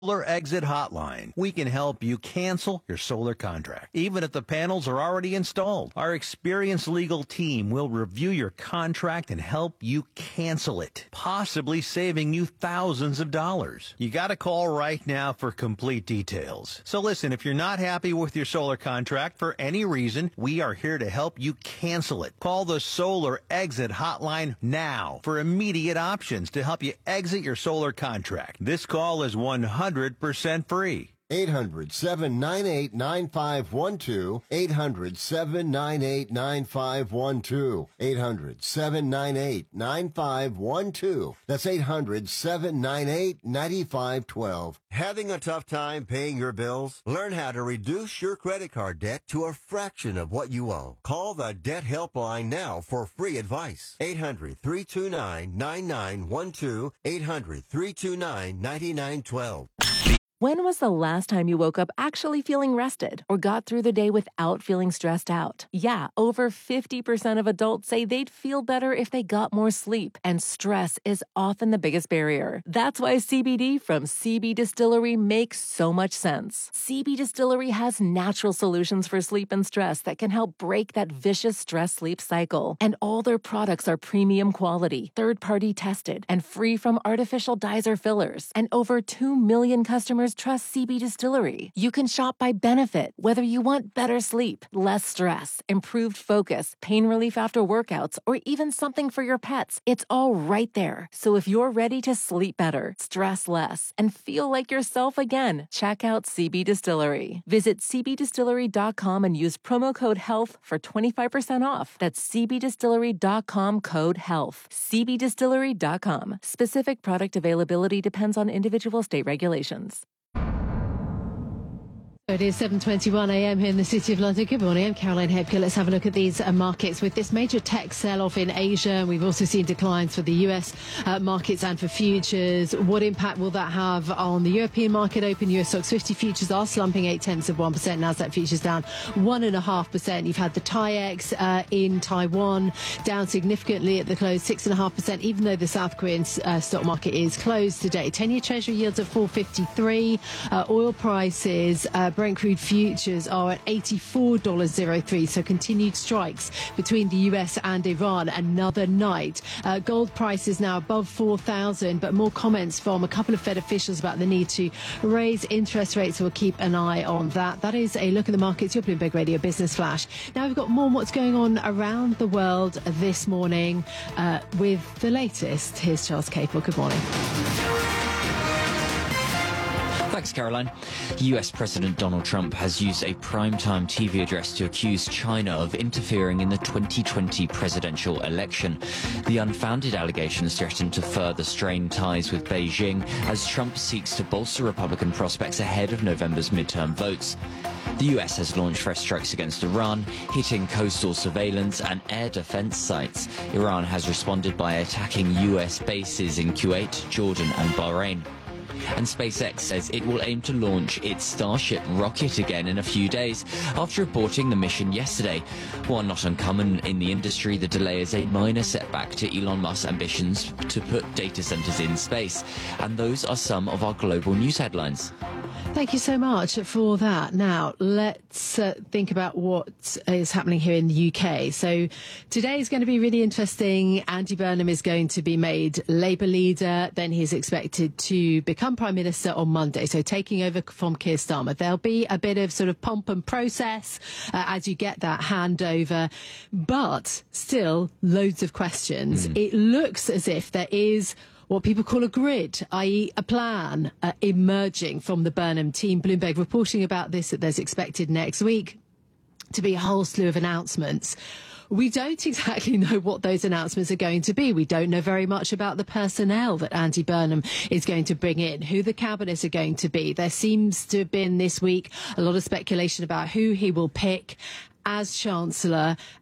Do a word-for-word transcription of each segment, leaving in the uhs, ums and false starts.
Solar Exit Hotline. We can help you cancel your solar contract, even if the panels are already installed. Our experienced legal team will review your contract and help you cancel it, possibly saving you thousands of dollars. You got to call right now for complete details. So listen, if you're not happy with your solar contract for any reason, we are here to help you cancel it. Call the Solar Exit Hotline now for immediate options to help you exit your solar contract. This call is one hundred percent free. eight hundred, seven nine eight, nine five one two. eight hundred, seven nine eight, nine five one two. eight hundred, seven nine eight, nine five one two. That's eight hundred, seven nine eight, nine five one two. Having a tough time paying your bills? Learn how to reduce your credit card debt to a fraction of what you owe. Call the Debt Helpline now for free advice. eight hundred, three two nine, nine nine one two. eight hundred, three two nine, nine nine one two. When was the last time you woke up actually feeling rested or got through the day without feeling stressed out? Yeah, over fifty percent of adults say they'd feel better if they got more sleep, and stress is often the biggest barrier. That's why C B D from C B Distillery makes so much sense. C B Distillery has natural solutions for sleep and stress that can help break that vicious stress-sleep cycle. And all their products are premium quality, third-party tested, and free from artificial dyes or fillers. And over two million customers trust C B Distillery. You can shop by benefit, whether you want better sleep, less stress, improved focus, pain relief after workouts, or even something for your pets. It's all right there. So if you're ready to sleep better, stress less, and feel like yourself again, check out C B Distillery. Visit c b distillery dot com and use promo code HEALTH for twenty-five percent off. That's c b distillery dot com code HEALTH. c b distillery dot com. Specific product availability depends on individual state regulations. It is seven twenty-one a m here in the City of London. Good morning, I'm Caroline Hepker. Let's have a look at these uh, markets. With this major tech sell-off in Asia, we've also seen declines for the U S uh, markets and for futures. What impact will that have on the European market open? U S stocks fifty futures are slumping eight tenths of one percent. NASDAQ futures down one point five percent. You've had the TAIEX uh, in Taiwan down significantly at the close, six point five percent, even though the South Korean uh, stock market is closed today. ten-year Treasury yields at four fifty-three. Uh, oil prices, uh, Brent crude futures are at eighty-four dollars oh three, so continued strikes between the U S and Iran another night. Uh, gold prices now above four thousand, but more comments from a couple of Fed officials about the need to raise interest rates. We'll keep an eye on that. That is a look at the markets, your Bloomberg Radio Business Flash. Now we've got more on what's going on around the world this morning uh, with the latest. Here's Charles Capel. Good morning. Thanks, Caroline. U S President Donald Trump has used a primetime T V address to accuse China of interfering in the twenty twenty presidential election. The unfounded allegations threaten to further strain ties with Beijing as Trump seeks to bolster Republican prospects ahead of November's midterm votes. The U S has launched fresh strikes against Iran, hitting coastal surveillance and air defense sites. Iran has responded by attacking U S bases in Kuwait, Jordan and Bahrain. And SpaceX says it will aim to launch its Starship rocket again in a few days after aborting the mission yesterday. While not uncommon in the industry, the delay is a minor setback to Elon Musk's ambitions to put data centers in space. And those are some of our global news headlines. Thank you so much for that. Now, let's uh, think about what is happening here in the U K. So today is going to be really interesting. Andy Burnham is going to be made Labour leader. Then he's expected to become Prime Minister on Monday, so taking over from Keir Starmer. There'll be a bit of sort of pomp and process uh, as you get that handover, but still loads of questions. Mm. It looks as if there is what people call a grid, that is a plan uh, emerging from the Burnham team. Bloomberg reporting about this, that there's expected next week to be a whole slew of announcements. We don't exactly know what those announcements are going to be. We don't know very much about the personnel that Andy Burnham is going to bring in, who the cabinet are going to be. There seems to have been this week a lot of speculation about who he will pick as Chancellor.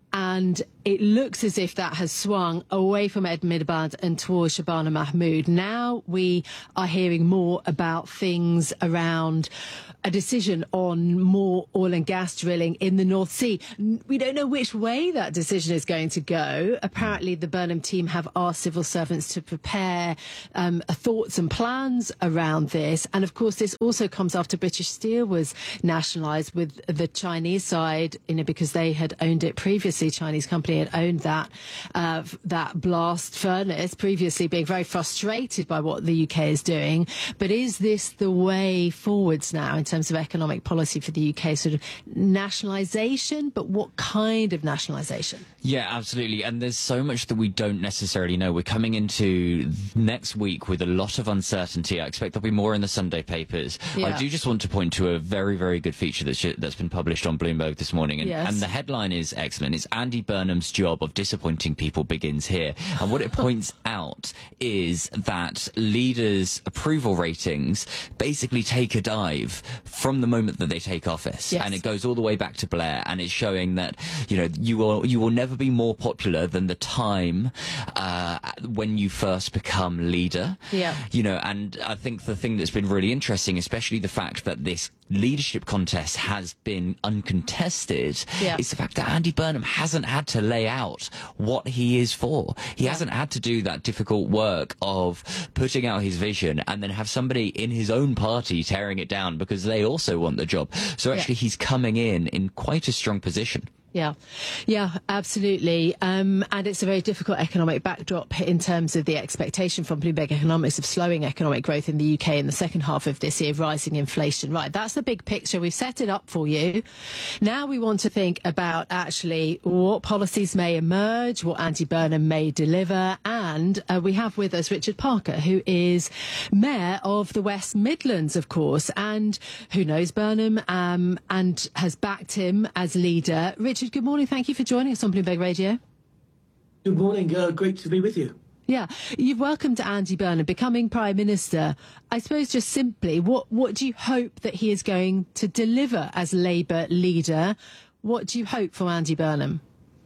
And it looks as if that has swung away from Ed Miliband and towards Shabana Mahmood. Now we are hearing more about things around a decision on more oil and gas drilling in the North Sea. We don't know which way that decision is going to go. Apparently, the Burnham team have asked civil servants to prepare um, thoughts and plans around this. And of course, this also comes after British Steel was nationalised, with the Chinese side, you know, because they had owned it previously. Chinese company had owned that uh, that blast furnace previously, being very frustrated by what the U K is doing. But is this the way forwards now in terms of economic policy for the U K? Sort of nationalisation, but what kind of nationalisation? Yeah, absolutely. And there's so much that we don't necessarily know. We're coming into next week with a lot of uncertainty. I expect there'll be more in the Sunday papers. Yeah. I do just want to point to a very, very good feature that's, that's been published on Bloomberg this morning. And, Yes. and the headline is excellent. It's Andy Burnham's job of disappointing people begins here. And what it points out is that leaders' approval ratings basically take a dive from the moment that they take office. Yes. And it goes all the way back to Blair. And it's showing that, you know, you will, you will never be more popular than the time uh, when you first become leader. Yeah. You know, and I think the thing that's been really interesting, especially the fact that this leadership contest has been uncontested, Yeah. is the fact that Andy Burnham hasn't had to lay out what he is for. He Yeah. hasn't had to do that difficult work of putting out his vision and then have somebody in his own party tearing it down because they also want the job. So actually Yeah. he's coming in in quite a strong position. Yeah, yeah, absolutely. Um, and it's a very difficult economic backdrop in terms of the expectation from Bloomberg Economics of slowing economic growth in the U K in the second half of this year, rising inflation. Right, that's the big picture. We've set it up for you. Now we want to think about actually what policies may emerge, what Andy Burnham may deliver. And uh, we have with us Richard Parker, who is Mayor of the West Midlands, of course, and who knows Burnham um, and has backed him as leader. Richard, good morning. Thank you for joining us on Bloomberg Radio. Good morning. Uh, great to be with you. Yeah, you've welcomed Andy Burnham becoming Prime Minister. I suppose just simply, what, what do you hope that he is going to deliver as Labour leader? What do you hope for Andy Burnham?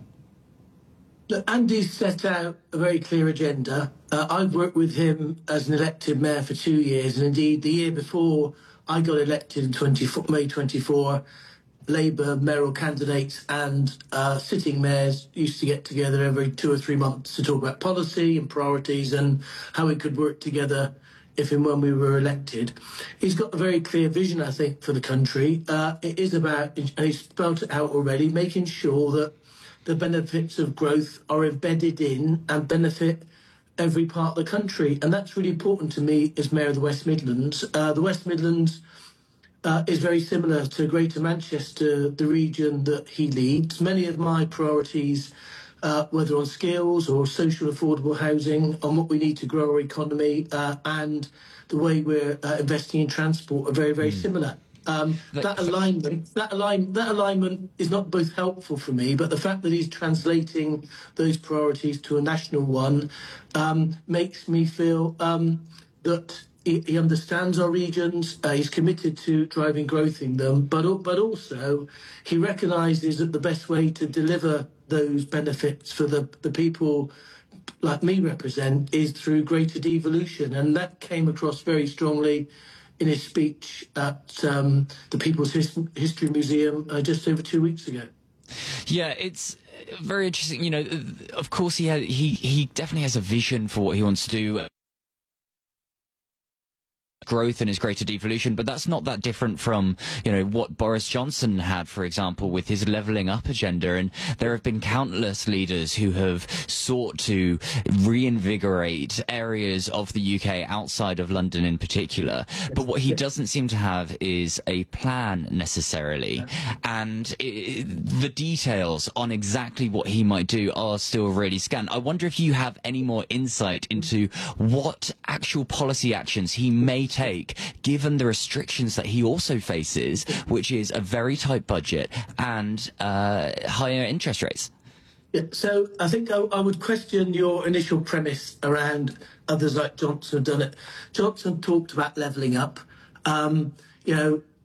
Look, Andy's set out a very clear agenda. Uh, I've worked with him as an elected mayor for two years, and indeed the year before I got elected in May twenty-four, Labour mayoral candidates and uh, sitting mayors used to get together every two or three months to talk about policy and priorities and how we could work together if and when we were elected. He's got a very clear vision, I think, for the country. Uh, it is about, and he's spelled it out already, making sure that the benefits of growth are embedded in and benefit every part of the country. And that's really important to me as Mayor of the West Midlands. Uh, the West Midlands Uh, is very similar to Greater Manchester, the region that he leads. Many of my priorities, uh, whether on skills or social affordable housing, on what we need to grow our economy uh, and the way we're uh, investing in transport, are very, very mm. similar. Um, that alignment, that align, that alignment is not both helpful for me, but the fact that he's translating those priorities to a national one um, makes me feel um, that He, he understands our regions, uh, he's committed to driving growth in them, but, but also he recognises that the best way to deliver those benefits for the, the people like me represent is through greater devolution. And that came across very strongly in his speech at um, the People's His- History Museum uh, just over two weeks ago. Yeah, it's very interesting. You know, of course, he, had, he, he definitely has a vision for what he wants to do. Growth and his greater devolution, but that's not that different from, you know, what Boris Johnson had, for example, with his levelling up agenda. And there have been countless leaders who have sought to reinvigorate areas of the U K outside of London in particular. But what he doesn't seem to have is a plan necessarily. And it, the details on exactly what he might do are still really scant. I wonder if you have any more insight into what actual policy actions he may take, given the restrictions that he also faces, which is a very tight budget and uh, higher interest rates. Yeah, so I think I, I would question your initial premise around others like Johnson have done it. Johnson talked about levelling up. Um, you know,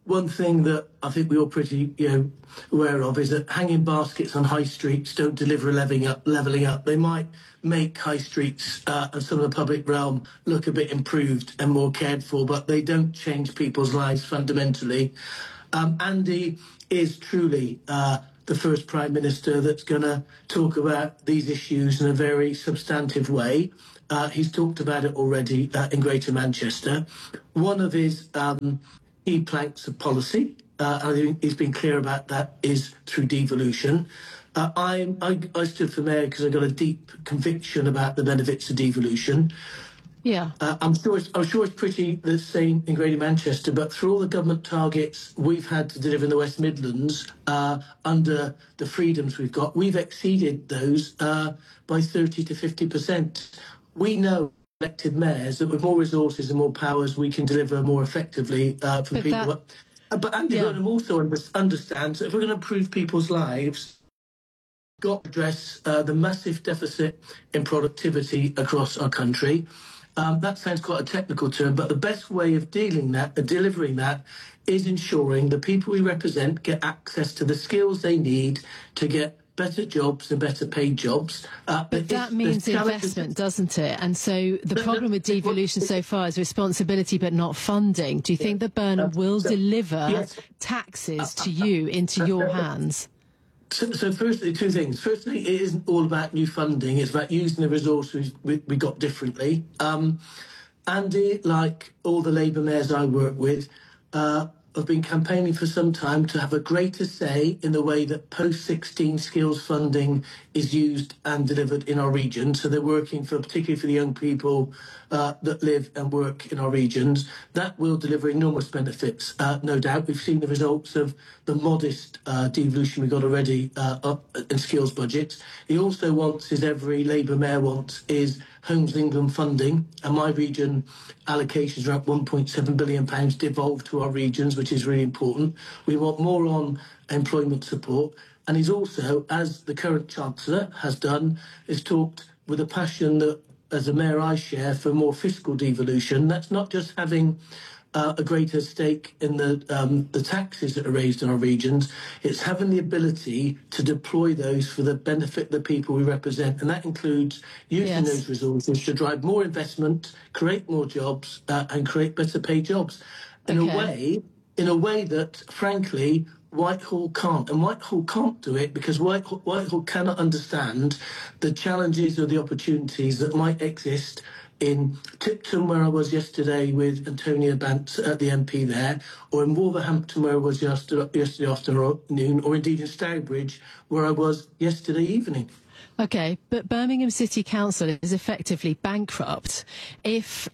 one thing that I think we're all pretty, you know, aware of is that hanging baskets on high streets don't deliver leveling up. Leveling up. They might make high streets uh, and some of the public realm look a bit improved and more cared for, but they don't change people's lives fundamentally. Um, Andy is truly uh, the first Prime Minister that's going to talk about these issues in a very substantive way. Uh, he's talked about it already uh, in Greater Manchester. One of his um, key planks of policy, uh, and I think he's been clear about that, is through devolution. Uh, I, I, I stood for mayor because I got a deep conviction about the benefits of devolution. Yeah, uh, I'm sure it's, I'm sure it's pretty the same in Greater Manchester, but through all the government targets we've had to deliver in the West Midlands uh, under the freedoms we've got, we've exceeded those uh, by thirty to fifty percent. We know, elected mayors, that with more resources and more powers, we can deliver more effectively uh, for but people. That, uh, but Andy yeah. Burnham also under, understands that if we're going to improve people's lives, we've got to address uh, the massive deficit in productivity across our country. Um, that sounds quite a technical term, but the best way of dealing that, uh, delivering that, is ensuring the people we represent get access to the skills they need to get better jobs and better paid jobs. Uh, but that means investment, doesn't it? And so the no, problem no, with devolution so far is responsibility but not funding. Do you yeah. think that Burnham uh, will so, deliver yes. taxes to you into your hands? So, so firstly, two things. Firstly, it isn't all about new funding. It's about using the resources we, we got differently. Um, Andy, like all the Labour mayors I work with, uh, have been campaigning for some time to have a greater say in the way that post sixteen skills funding is used and delivered in our region. So they're working for, particularly for the young people uh, that live and work in our regions. That will deliver enormous benefits, uh, no doubt. We've seen the results of the modest uh, devolution we got already uh, up in skills budgets. He also wants, as every Labour mayor wants, is Homes England funding, and my region allocations are at one point seven billion pounds devolved to our regions, which is really important. We want more on employment support. And he's also, as the current Chancellor has done, has talked with a passion that, as a mayor, I share for more fiscal devolution. That's not just having uh, a greater stake in the um, the taxes that are raised in our regions. It's having the ability to deploy those for the benefit of the people we represent. And that includes using yes. those resources to drive more investment, create more jobs, uh, and create better paid jobs. In okay. a way, in a way that, frankly, Whitehall can't. And Whitehall can't do it because Whitehall, Whitehall cannot understand the challenges or the opportunities that might exist in Tipton, where I was yesterday with Antonia Bantz, uh, the M P there, or in Wolverhampton, where I was yesterday, yesterday afternoon, or indeed in Stourbridge, where I was yesterday evening. OK, but Birmingham City Council is effectively bankrupt. If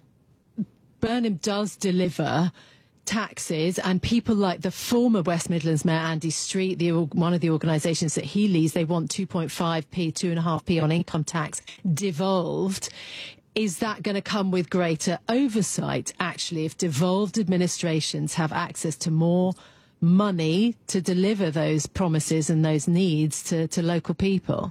Burnham does deliver taxes, and people like the former West Midlands Mayor Andy Street, the, one of the organisations that he leads, they want two point five p, two point five p on income tax devolved. Is that going to come with greater oversight, actually, if devolved administrations have access to more money to deliver those promises and those needs to, to local people?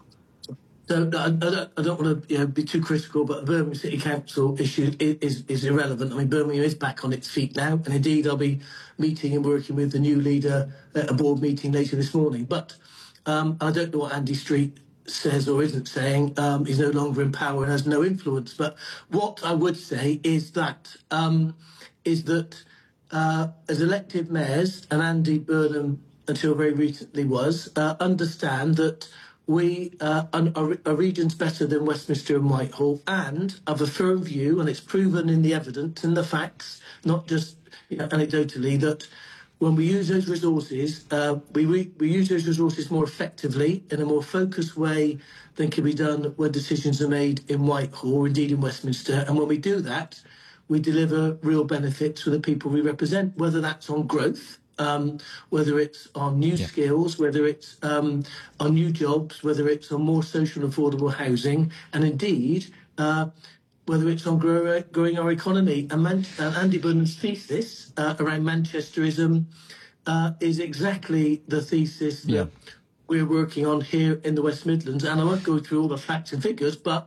So I, I, don't, I don't want to you know, be too critical, but the Birmingham City Council issue is, is, is irrelevant. I mean, Birmingham is back on its feet now, and indeed I'll be meeting and working with the new leader at a board meeting later this morning. But um, I don't know what Andy Street says or isn't saying. Um, he's no longer in power and has no influence. But what I would say is that um, is that uh, as elected mayors, and Andy Burnham until very recently was, uh, understand that we uh, are, are regions better than Westminster and Whitehall, and have a firm view, and it's proven in the evidence and the facts, not just you know, anecdotally, that when we use those resources, uh, we, we we use those resources more effectively in a more focused way than can be done when decisions are made in Whitehall or indeed in Westminster. And when we do that, we deliver real benefits for the people we represent, whether that's on growth, Um, whether it's on new yeah. skills, whether it's um, on new jobs, whether it's on more social and affordable housing, and indeed, uh, whether it's on grow, growing our economy. And, Man- and Andy Burnham's thesis uh, around Manchesterism uh, is exactly the thesis that yeah. we're working on here in the West Midlands. And I won't go through all the facts and figures, but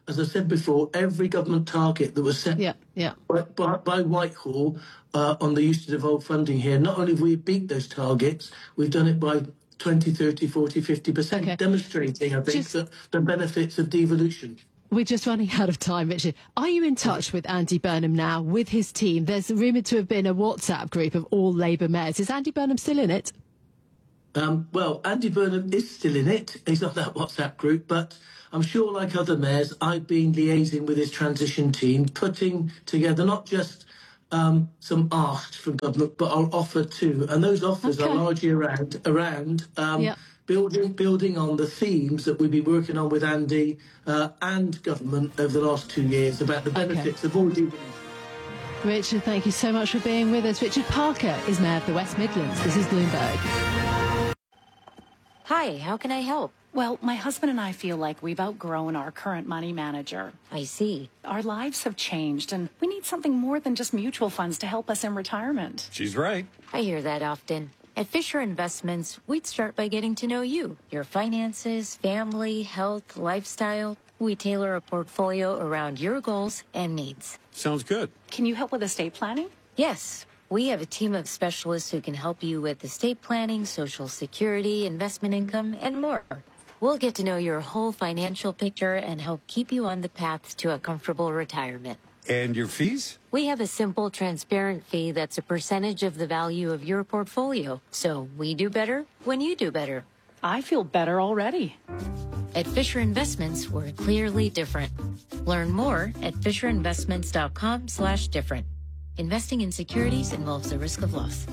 as I said before, every government target that was set Yeah, yeah. by, by, by Whitehall uh, on the use to devolve funding here, not only have we beat those targets, we've done it by twenty, thirty, forty, fifty percent, okay. demonstrating, I think, Just... the, the benefits of devolution. We're just running out of time, Richard. Are you in touch with Andy Burnham now, with his team? There's rumoured to have been a WhatsApp group of all Labour mayors. Is Andy Burnham still in it? Um, well, Andy Burnham is still in it. He's on that WhatsApp group, but I'm sure, like other mayors, I've been liaising with his transition team, putting together not just um, some asks from government, but our offer too. And those offers okay. are largely around around um, yep. building building on the themes that we've been working on with Andy uh, and government over the last two years about the benefits okay. of all devolution. Richard, thank you so much for being with us. Richard Parker is Mayor of the West Midlands. This is Bloomberg. Hi, how can I help? Well, my husband and I feel like we've outgrown our current money manager. I see. Our lives have changed, and we need something more than just mutual funds to help us in retirement. She's right. I hear that often. At Fisher Investments, we'd start by getting to know you, your finances, family, health, lifestyle. We tailor a portfolio around your goals and needs. Sounds good. Can you help with estate planning? Yes. We have a team of specialists who can help you with estate planning, Social Security, investment income, and more. We'll get to know your whole financial picture and help keep you on the path to a comfortable retirement. And your fees? We have a simple, transparent fee that's a percentage of the value of your portfolio. So we do better when you do better. I feel better already. At Fisher Investments, we're clearly different. Learn more at fisherinvestments.com slash different. Investing in securities involves the risk of loss.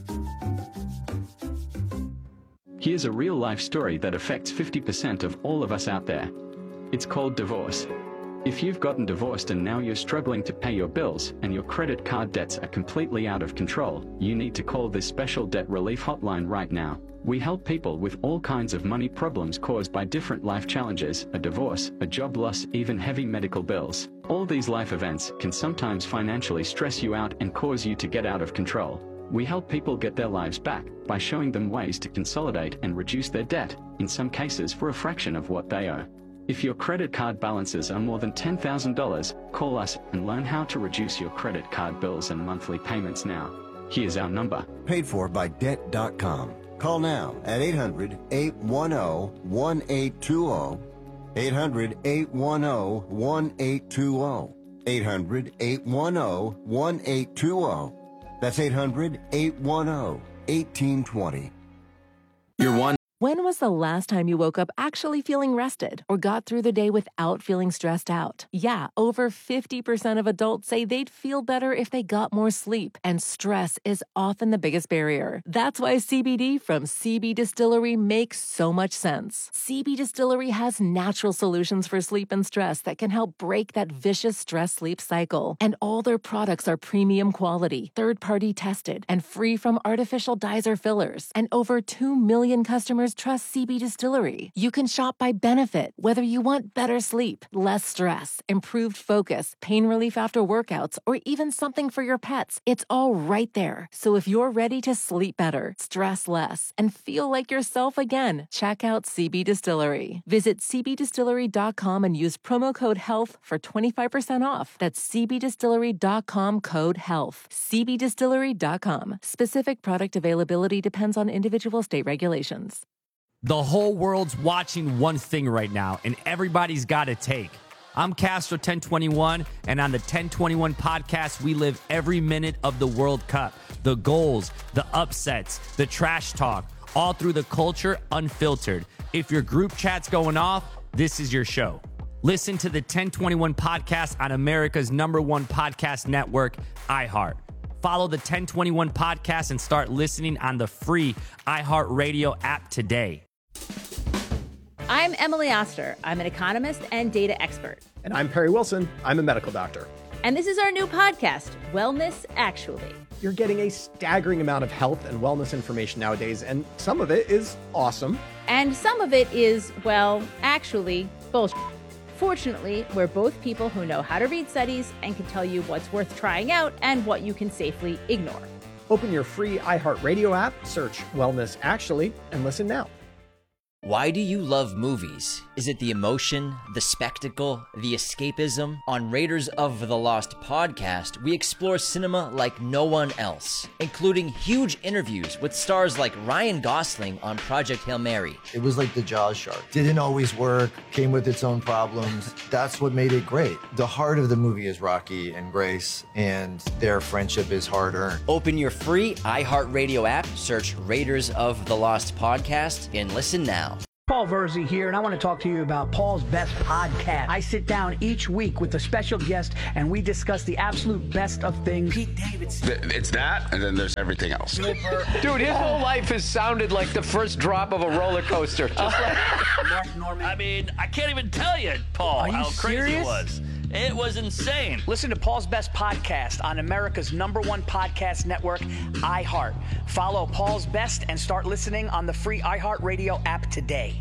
Here's a real-life story that affects fifty percent of all of us out there. It's called divorce. If you've gotten divorced and now you're struggling to pay your bills and your credit card debts are completely out of control, you need to call this special debt relief hotline right now. We help people with all kinds of money problems caused by different life challenges, a divorce, a job loss, even heavy medical bills. All these life events can sometimes financially stress you out and cause you to get out of control. We help people get their lives back by showing them ways to consolidate and reduce their debt, in some cases for a fraction of what they owe. If your credit card balances are more than ten thousand dollars, call us and learn how to reduce your credit card bills and monthly payments now. Here's our number. Paid for by debt dot com. Call now at eight hundred, eight one zero, one eight two zero, eight hundred, eight one zero, one eight two zero, eight hundred, eight one zero, one eight two zero. That's eight hundred, eight one zero, one eight two zero. You're one. When was the last time you woke up actually feeling rested or got through the day without feeling stressed out? Yeah, over fifty percent of adults say they'd feel better if they got more sleep, and stress is often the biggest barrier. That's why C B D from C B Distillery makes so much sense. C B Distillery has natural solutions for sleep and stress that can help break that vicious stress-sleep cycle. And all their products are premium quality, third-party tested, and free from artificial dyes or fillers. And over two million customers trust C B Distillery. You can shop by benefit, whether you want better sleep, less stress, improved focus, pain relief after workouts, or even something for your pets. It's all right there. So if you're ready to sleep better, stress less, and feel like yourself again, check out C B Distillery. Visit c b distillery dot com and use promo code HEALTH for twenty-five percent off. That's c b distillery dot com code HEALTH. c b distillery dot com. Specific product availability depends on individual state regulations. The whole world's watching one thing right now, and everybody's got a take. I'm Castro ten twenty-one, and on the ten twenty-one podcast, we live every minute of the World Cup. The goals, the upsets, the trash talk, all through the culture unfiltered. If your group chat's going off, this is your show. Listen to the ten twenty-one podcast on America's number one podcast network, iHeart. Follow the ten twenty-one podcast and start listening on the free iHeartRadio app today. I'm Emily Oster. I'm an economist and data expert. And I'm Perry Wilson. I'm a medical doctor. And this is our new podcast, Wellness Actually. You're getting a staggering amount of health and wellness information nowadays, and some of it is awesome. And some of it is, well, actually, bullshit. Fortunately, we're both people who know how to read studies and can tell you what's worth trying out and what you can safely ignore. Open your free iHeartRadio app, search Wellness Actually, and listen now. Why do you love movies? Is it the emotion, the spectacle, the escapism? On Raiders of the Lost podcast, we explore cinema like no one else, including huge interviews with stars like Ryan Gosling on Project Hail Mary. It was like the Jaws shark. Didn't always work, came with its own problems. That's what made it great. The heart of the movie is Rocky and Grace, and their friendship is hard-earned. Open your free iHeartRadio app, search Raiders of the Lost podcast, and listen now. Paul Verzi here, and I want to talk to you about Paul's Best Podcast. I sit down each week with a special guest, and we discuss the absolute best of things. Pete Davidson. It's that, and then there's everything else. Dude, his whole life has sounded like the first drop of a roller coaster. Just like Mark Norman. I mean, I can't even tell you, Paul, Are you how crazy serious? it was. It was insane. Listen to Paul's Best Podcast on America's number one podcast network, iHeart. Follow Paul's Best and start listening on the free iHeartRadio app today.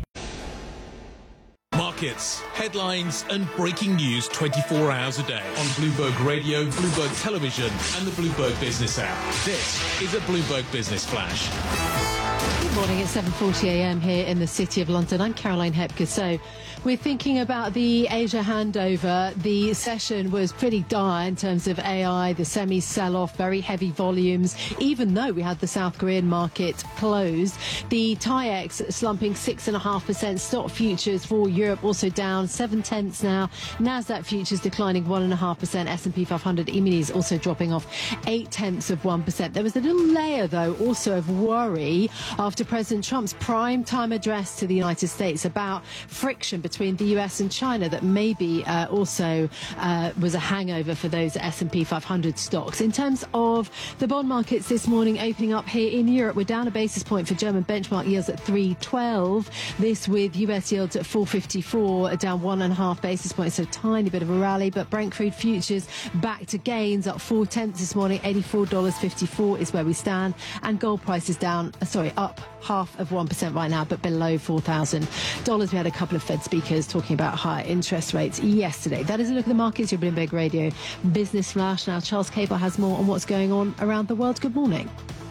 Markets, headlines, and breaking news twenty-four hours a day on Bloomberg Radio, Bloomberg Television, and the Bloomberg Business app. This is a Bloomberg Business Flash. Good morning, it's seven forty a m here in the City of London. I'm Caroline Hepker. So we're thinking about the Asia handover. The session was pretty dire in terms of A I, the semi sell-off, very heavy volumes, even though we had the South Korean market closed. The TAIEX slumping six point five percent. Stock futures for Europe also down seven tenths now. NASDAQ futures declining one point five percent. S and P five hundred E-minis also dropping off eight tenths of one percent. There was a little layer, though, also of worry after President Trump's prime-time address to the United States about friction between the U S and China that maybe uh, also uh, was a hangover for those S and P five hundred stocks. In terms of the bond markets this morning opening up here in Europe, we're down a basis point for German benchmark yields at three twelve. This with U S yields at four fifty-four, down one and a half basis points, so a tiny bit of a rally. But Brent crude futures back to gains, up four tenths this morning. eighty-four dollars fifty-four is where we stand, and gold prices down, uh, sorry, up half of one percent right now, but below four thousand dollars. We had a couple of Fed speakers talking about higher interest rates yesterday. That is a look at the markets. Your Bloomberg Radio Business Flash. Now, Charles Cable has more on what's going on around the world. Good morning.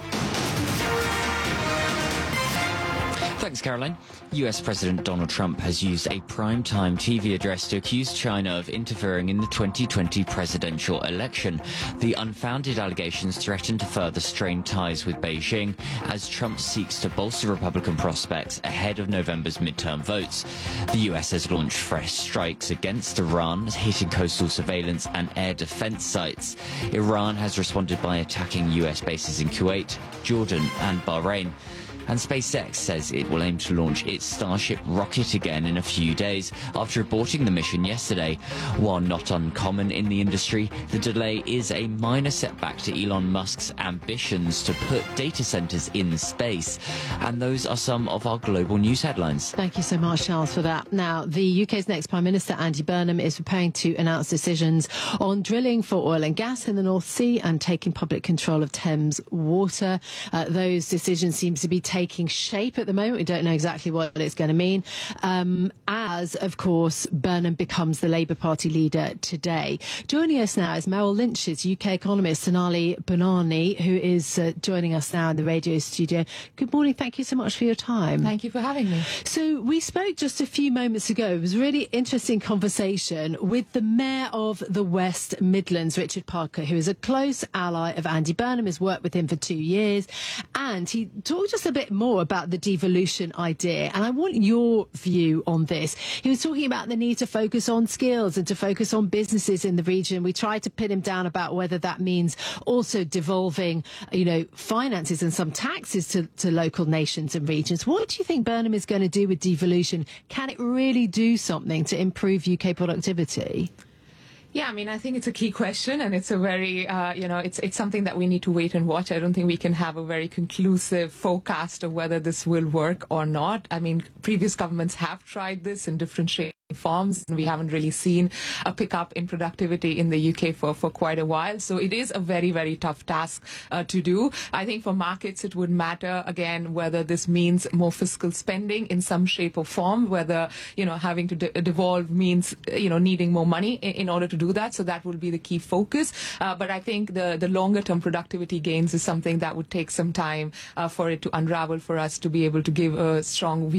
Thanks, Caroline. U S President Donald Trump has used a primetime T V address to accuse China of interfering in the twenty twenty presidential election. The unfounded allegations threaten to further strain ties with Beijing as Trump seeks to bolster Republican prospects ahead of November's midterm votes. The U S has launched fresh strikes against Iran, hitting coastal surveillance and air defense sites. Iran has responded by attacking U S bases in Kuwait, Jordan, and Bahrain. And SpaceX says it will aim to launch its Starship rocket again in a few days after aborting the mission yesterday. While not uncommon in the industry, the delay is a minor setback to Elon Musk's ambitions to put data centers in space. And those are some of our global news headlines. Thank you so much, Charles, for that. Now, the U K's next Prime Minister, Andy Burnham, is preparing to announce decisions on drilling for oil and gas in the North Sea and taking public control of Thames Water. Uh, those decisions seem to be taking shape at the moment. We don't know exactly what it's going to mean. Um, as, of course, Burnham becomes the Labour Party leader today. Joining us now is Merrill Lynch's U K economist, Sonali Bonani, who is uh, joining us now in the radio studio. Good morning. Thank you so much for your time. Thank you for having me. So we spoke just a few moments ago. It was a really interesting conversation with the Mayor of the West Midlands, Richard Parker, who is a close ally of Andy Burnham, has worked with him for two years. And he talked just a bit more about the devolution idea, and I want your view on this. He was talking about the need to focus on skills and to focus on businesses in the region. We tried to pin him down about whether that means also devolving, you know, finances and some taxes to, to local nations and regions. What do you think Burnham is going to do with devolution? Can it really do something to improve U K productivity? Yeah, I mean, I think it's a key question, and it's a very, uh, you know, it's it's something that we need to wait and watch. I don't think we can have a very conclusive forecast of whether this will work or not. I mean, previous governments have tried this in different shapes forms, and we haven't really seen a pickup in productivity in the U K for, for quite a while. So it is a very, very tough task uh, to do. I think for markets, it would matter, again, whether this means more fiscal spending in some shape or form, whether, you know, having to de- devolve means, you know, needing more money in, in order to do that. So that will be the key focus. Uh, but I think the, the longer term productivity gains is something that would take some time uh, for it to unravel for us to be able to give a strong view.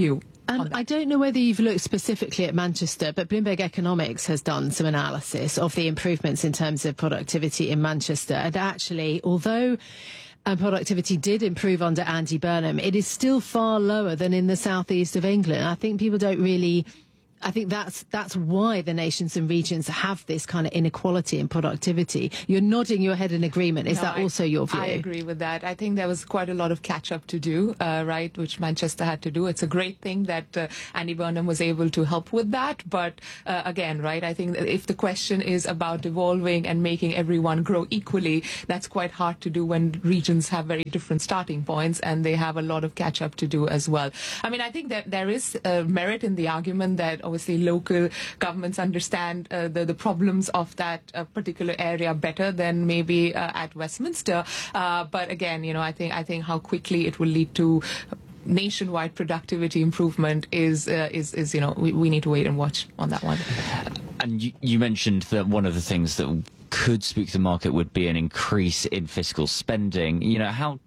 Um, I don't know whether you've looked specifically at Manchester, but Bloomberg Economics has done some analysis of the improvements in terms of productivity in Manchester. And actually, although um, productivity did improve under Andy Burnham, it is still far lower than in the southeast of England. I think people don't really... I think that's that's why the nations and regions have this kind of inequality in productivity. You're nodding your head in agreement. Is No, that I- also your view? I agree with that. I think there was quite a lot of catch-up to do, uh, right, which Manchester had to do. It's a great thing that uh, Andy Burnham was able to help with that. But uh, again, right, I think that if the question is about evolving and making everyone grow equally, that's quite hard to do when regions have very different starting points and they have a lot of catch-up to do as well. I mean, I think that there is uh, merit in the argument that obviously local governments understand uh, the, the problems of that uh, particular area better than maybe uh, at Westminster. Uh, but again, you know, I think I think how quickly it will lead to nationwide productivity improvement is uh, is is you know we, we need to wait and watch on that one. And you, you mentioned that one of the things that could spook the market would be an increase in fiscal spending. You know, how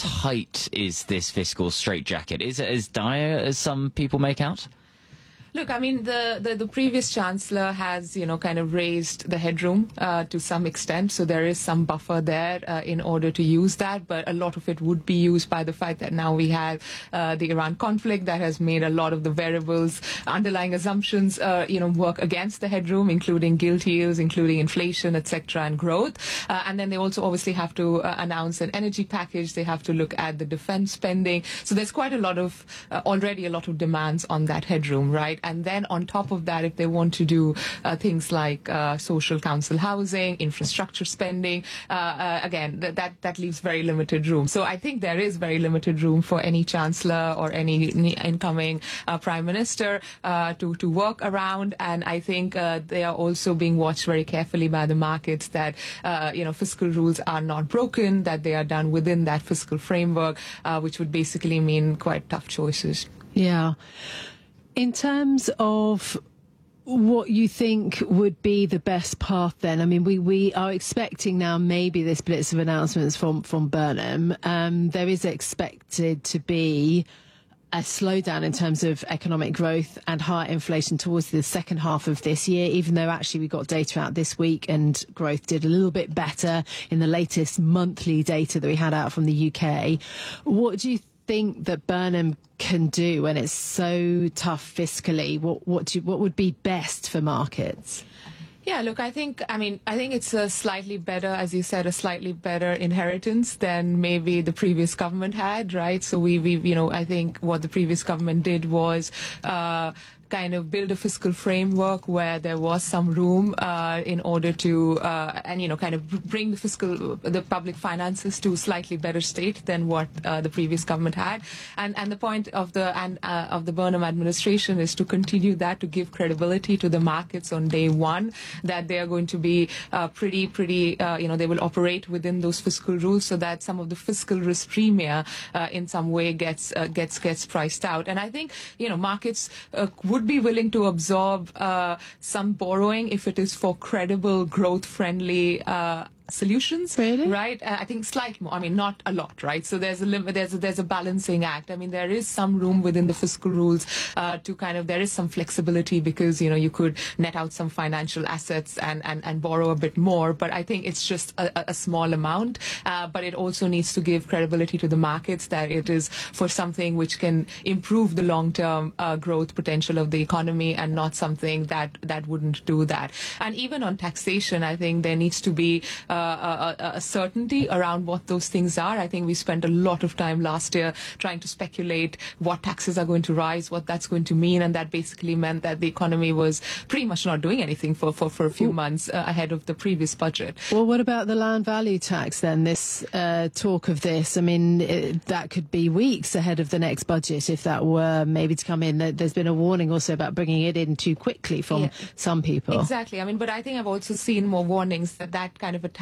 tight is this fiscal straitjacket? Is it as dire as some people make out? Look, I mean, the, the, the previous chancellor has, you know, kind of raised the headroom uh, to some extent. So there is some buffer there uh, in order to use that. But a lot of it would be used by the fact that now we have uh, the Iran conflict that has made a lot of the variables, underlying assumptions, uh, you know, work against the headroom, including gilt yields, including inflation, et cetera, and growth. Uh, and then they also obviously have to uh, announce an energy package. They have to look at the defense spending. So there's quite a lot of, uh, already a lot of demands on that headroom, right? And then on top of that, if they want to do uh, things like uh, social council housing, infrastructure spending, uh, uh, again, th- that that leaves very limited room. So I think there is very limited room for any chancellor or any incoming uh, prime minister uh, to, to work around. And I think uh, they are also being watched very carefully by the markets that, uh, you know, fiscal rules are not broken, that they are done within that fiscal framework, uh, which would basically mean quite tough choices. Yeah. In terms of what you think would be the best path then, I mean, we, we are expecting now maybe this blitz of announcements from, from Burnham. Um, there is expected to be a slowdown in terms of economic growth and higher inflation towards the second half of this year, even though actually we got data out this week and growth did a little bit better in the latest monthly data that we had out from the U K. What do you think that Burnham can do when it's so tough fiscally? What what do you, what would be best for markets? Yeah, look, I think, I mean, I think it's a slightly better, as you said, a slightly better inheritance than maybe the previous government had, right? So we, we you know, I think what the previous government did was uh, kind of build a fiscal framework where there was some room uh, in order to, uh, and, you know, kind of bring the fiscal, the public finances to a slightly better state than what uh, the previous government had. And and the point of the and uh, of the Burnham administration is to continue that, to give credibility to the markets on day one, that they are going to be uh, pretty, pretty, uh, you know, they will operate within those fiscal rules, so that some of the fiscal risk premia uh, in some way gets uh, gets gets priced out. And I think, you know, markets uh, would be willing to absorb uh, some borrowing if it is for credible, growth-friendly uh, solutions, really? Right? Uh, I think slightly more. I mean, not a lot, right? So there's a limit. There's a, there's a balancing act. I mean, there is some room within the fiscal rules uh, to kind of. There is some flexibility because, you know, you could net out some financial assets and and, and borrow a bit more. But I think it's just a, a small amount. Uh, but it also needs to give credibility to the markets that it is for something which can improve the long-term uh, growth potential of the economy, and not something that that wouldn't do that. And even on taxation, I think there needs to be Uh, a, a certainty around what those things are. I think we spent a lot of time last year trying to speculate what taxes are going to rise, what that's going to mean, and that basically meant that the economy was pretty much not doing anything for, for, for a few months uh, ahead of the previous budget. Well, what about the land value tax then? This uh, talk of this, I mean, it, that could be weeks ahead of the next budget if that were maybe to come in. There's been a warning also about bringing it in too quickly from Yeah. some people. Exactly. I mean, but I think I've also seen more warnings that that kind of a tax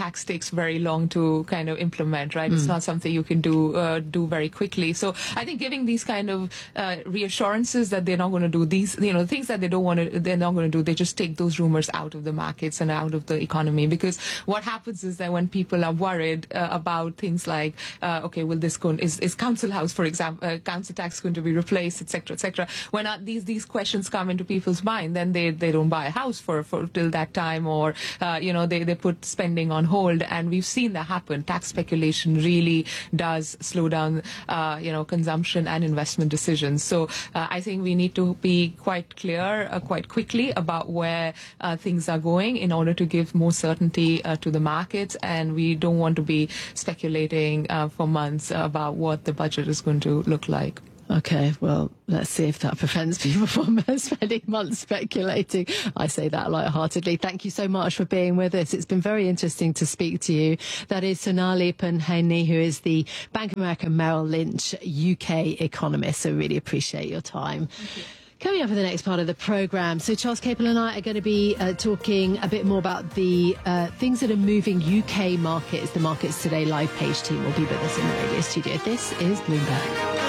tax takes very long to kind of implement, right? Mm. It's not something you can do uh, do very quickly. So I think giving these kind of uh, reassurances that they're not going to do these, you know, things that they don't want to, they're not going to do, they just take those rumors out of the markets and out of the economy. Because what happens is that when people are worried uh, about things like, uh, okay, will this go, is, is council house, for example, uh, council tax going to be replaced, et cetera, et cetera. When uh, these these questions come into people's mind, then they, they don't buy a house for, for till that time, or, uh, you know, they, they put spending on hold. And we've seen that happen. Tax speculation really does slow down, uh, you know, consumption and investment decisions. So uh, I think we need to be quite clear uh, quite quickly about where uh, things are going in order to give more certainty uh, to the markets. And we don't want to be speculating uh, for months about what the budget is going to look like. Okay, well, let's see if that prevents people from spending months speculating. I say that lightheartedly. Thank you so much for being with us. It's been very interesting to speak to you. That is Sonali Punheni, who is the Bank of America Merrill Lynch U K economist. So really appreciate your time. Thank you. Coming up for the next part of the programme, so Charles Capel and I are going to be uh, talking a bit more about the uh, things that are moving U K markets. The Markets Today live page team will be with us in the radio studio. This is Bloomberg.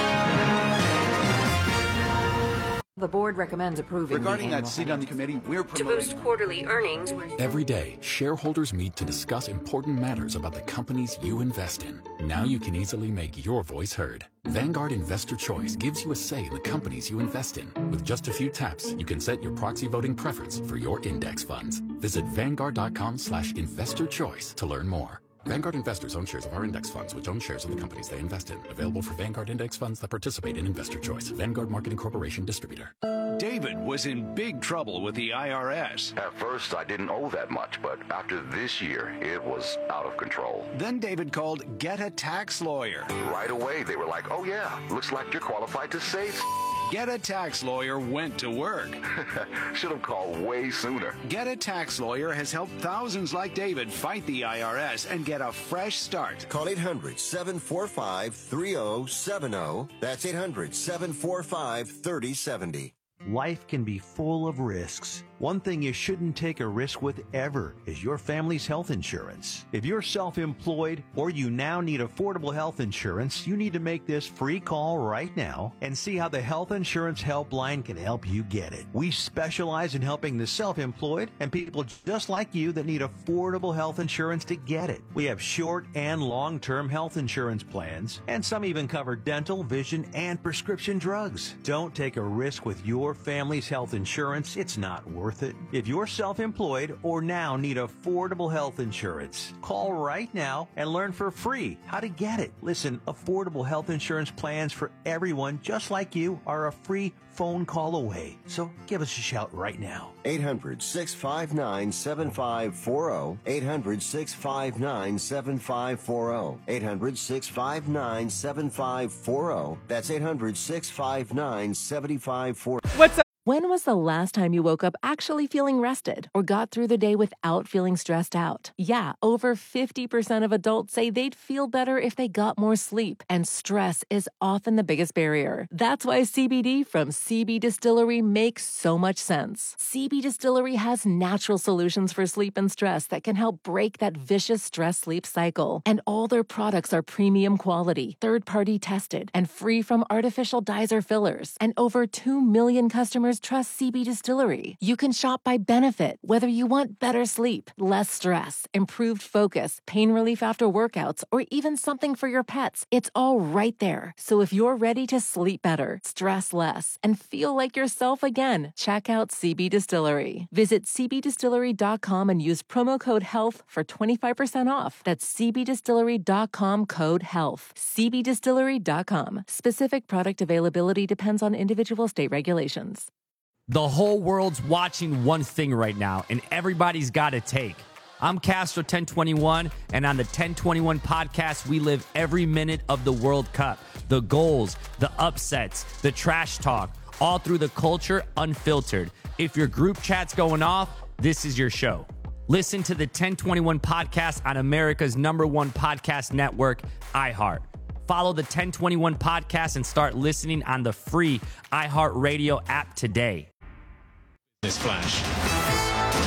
The board recommends approving regarding that seat on the committee. We're to boost quarterly earnings. Every day, shareholders meet to discuss important matters about the companies you invest in. Now you can easily make your voice heard. Vanguard Investor Choice gives you a say in the companies you invest in. With just a few taps, you can set your proxy voting preference for your index funds. Visit vanguard.com slash investor choice to learn more. Vanguard investors own shares of our index funds, which own shares of the companies they invest in. Available for Vanguard index funds that participate in Investor Choice. Vanguard Marketing Corporation distributor. David was in big trouble with the I R S. At first, I didn't owe that much, but after this year, it was out of control. Then David called Get a Tax Lawyer. Right away, they were like, oh yeah, looks like you're qualified to save. Get a Tax Lawyer went to work. Should have called way sooner. Get a Tax Lawyer has helped thousands like David fight the I R S and get a fresh start. Call eight hundred, seven four five, three oh seven oh. That's eight hundred, seven four five, three oh seven oh. Life can be full of risks. One thing you shouldn't take a risk with ever is your family's health insurance. If you're self-employed or you now need affordable health insurance, you need to make this free call right now and see how the Health Insurance Helpline can help you get it. We specialize in helping the self-employed and people just like you that need affordable health insurance to get it. We have short and long-term health insurance plans, and some even cover dental, vision, and prescription drugs. Don't take a risk with your family's health insurance. It's not worth it. If you're self-employed or now need affordable health insurance, call right now and learn for free how to get it. Listen, affordable health insurance plans for everyone just like you are a free phone call away. So give us a shout right now. eight hundred, six five nine, seven five four zero. eight hundred, six five nine, seven five four zero. eight hundred, six five nine, seven five four zero. That's eight hundred, six five nine, seven five four zero. What's up? When was the last time you woke up actually feeling rested or got through the day without feeling stressed out? Yeah, over fifty percent of adults say they'd feel better if they got more sleep, and stress is often the biggest barrier. That's why C B D from C B Distillery makes so much sense. C B Distillery has natural solutions for sleep and stress that can help break that vicious stress-sleep cycle. And all their products are premium quality, third-party tested, and free from artificial dyes or fillers. And over two million customers trust C B Distillery. You can shop by benefit, whether you want better sleep, less stress, improved focus, pain relief after workouts, or even something for your pets. It's all right there. So if you're ready to sleep better, stress less, and feel like yourself again, check out C B Distillery. Visit c b distillery dot com and use promo code HEALTH for twenty-five percent off. That's c b distillery dot com code HEALTH. c b distillery dot com. Specific product availability depends on individual state regulations. The whole world's watching one thing right now, and everybody's got a take. I'm Castro ten twenty-one, and on the ten twenty-one podcast, we live every minute of the World Cup. The goals, the upsets, the trash talk, all through the culture, unfiltered. If your group chat's going off, this is your show. Listen to the ten twenty-one podcast on America's number one podcast network, iHeart. Follow the ten twenty-one podcast and start listening on the free iHeartRadio app today. This flash.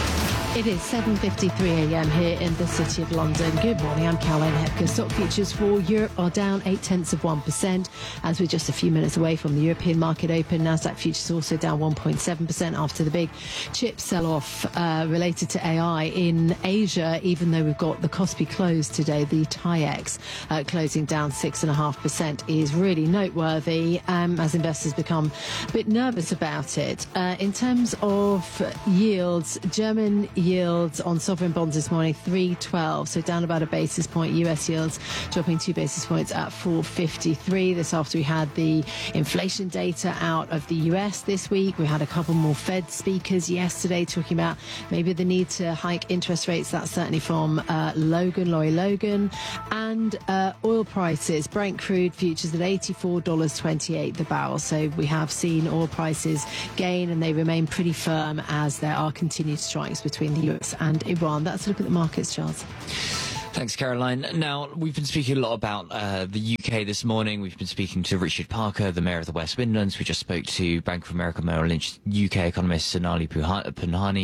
It is seven fifty-three a m here in the City of London. Good morning, I'm Caroline Hepker. Stock futures for Europe are down eight tenths of one percent as we're just a few minutes away from the European market open. Nasdaq futures also down one point seven percent after the big chip sell-off uh, related to A I in Asia, even though we've got the Kospi close today. The TAIEX uh, closing down six point five percent is really noteworthy um, as investors become a bit nervous about it. Uh, in terms of yields, German yields on sovereign bonds this morning, three twelve, so down about a basis point. U S yields dropping two basis points at four fifty-three. This after we had the inflation data out of the U S this week. We had a couple more Fed speakers yesterday talking about maybe the need to hike interest rates. That's certainly from uh, Logan, Laurie Logan. And uh, oil prices, Brent crude futures at eighty-four dollars and twenty-eight cents the barrel. So we have seen oil prices gain and they remain pretty firm as there are continued strikes between the U S and Iran. That's a look at the markets, Charles. Thanks, Caroline. Now, we've been speaking a lot about uh, the U K this morning. We've been speaking to Richard Parker, the Mayor of the West Midlands. We just spoke to Bank of America Merrill Lynch U K economist Sonali Punhani.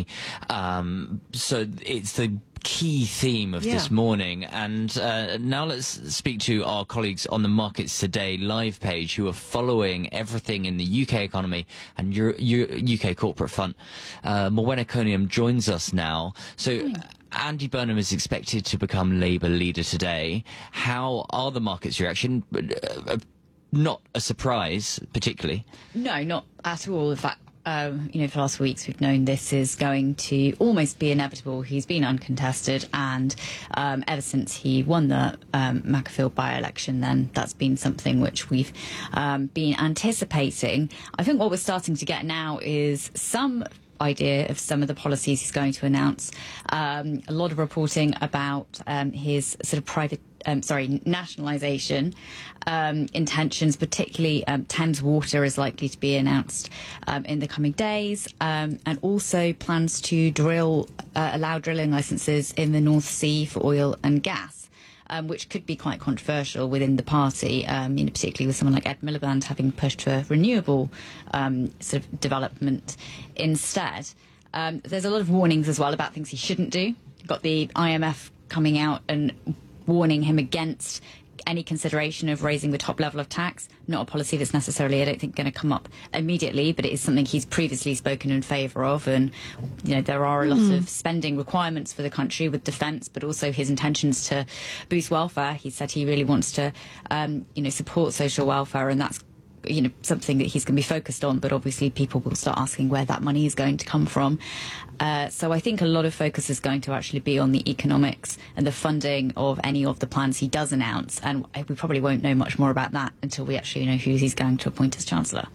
Um, so it's the key theme of yeah. this morning. And uh, now let's speak to our colleagues on the Markets Today live page who are following everything in the U K economy and Euro U K corporate front. Uh, Morwenna Coniam joins us now. So mm. Andy Burnham is expected to become Labour leader today. How are the markets' reaction? Uh, not a surprise, particularly. No, not at all. In fact, Um, you know, for the last weeks we've known this is going to almost be inevitable. He's been uncontested, and um, ever since he won the um, Macclesfield by-election, then that's been something which we've um, been anticipating. I think what we're starting to get now is some idea of some of the policies he's going to announce. Um, a lot of reporting about um, his sort of private, um, sorry, nationalisation um, intentions, particularly um, Thames Water is likely to be announced um, in the coming days, um, and also plans to drill, uh, allow drilling licences in the North Sea for oil and gas. Um, which could be quite controversial within the party, um, you know, particularly with someone like Ed Miliband having pushed for renewable um, sort of development instead. Um, there's a lot of warnings as well about things he shouldn't do. You've got the I M F coming out and warning him against any consideration of raising the top level of tax. Not a policy that's necessarily, I don't think, going to come up immediately, but it is something he's previously spoken in favour of. And, you know, there are a lot mm. of spending requirements for the country with defence, but also his intentions to boost welfare. He said he really wants to, um, you know, support social welfare, and that's, you know, something that he's going to be focused on, but obviously people will start asking where that money is going to come from. Uh, so I think a lot of focus is going to actually be on the economics and the funding of any of the plans he does announce, and we probably won't know much more about that until we actually know who he's going to appoint as Chancellor.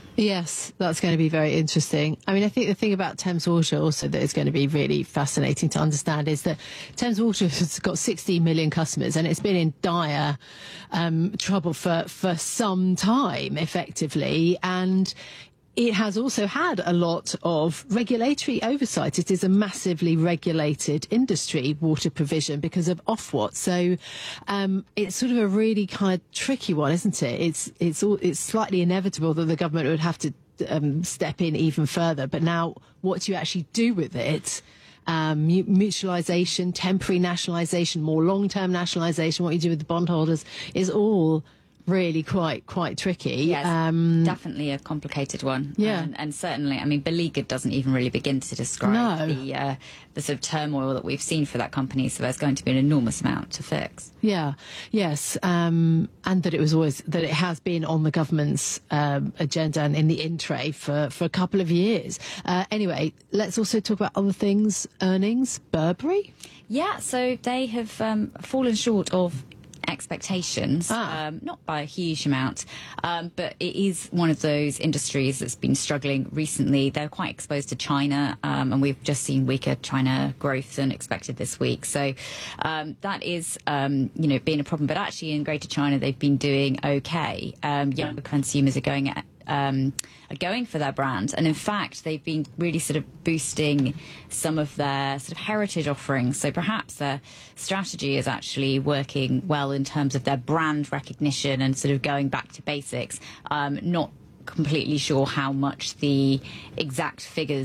Yes, that's going to be very interesting. I mean, I think the thing about Thames Water also that is going to be really fascinating to understand is that Thames Water has got sixteen million customers and it's been in dire um, trouble for, for some time, effectively. And it has also had a lot of regulatory oversight. It is a massively regulated industry, water provision, because of Ofwat. So um, it's sort of a really kind of tricky one, isn't it? It's it's all, it's slightly inevitable that the government would have to um, step in even further. But now, what do you actually do with it? Um, mutualisation, temporary nationalisation, more long-term nationalisation, what you do with the bondholders is all really quite quite tricky. Yes, um, definitely a complicated one. Yeah, and, and certainly, I mean, Beleaguered doesn't even really begin to describe no. the uh, the sort of turmoil that we've seen for that company. So there's going to be an enormous amount to fix. Yeah, yes, um, and that it was always that it has been on the government's um, agenda and in the in tray for for a couple of years. Uh, anyway, let's also talk about other things. Earnings, Burberry. Yeah, so they have um, fallen short of expectations, ah. um, not by a huge amount, um, but it is one of those industries that's been struggling recently. They're quite exposed to China, um, and we've just seen weaker China growth than expected this week. So um, that is, um, you know, being a problem. But actually, in Greater China, they've been doing okay. Um, younger consumers are going at Um, are going for their brand, and in fact they've been really sort of boosting some of their sort of heritage offerings, so perhaps their strategy is actually working well in terms of their brand recognition and sort of going back to basics. Um, not completely sure how much the exact figures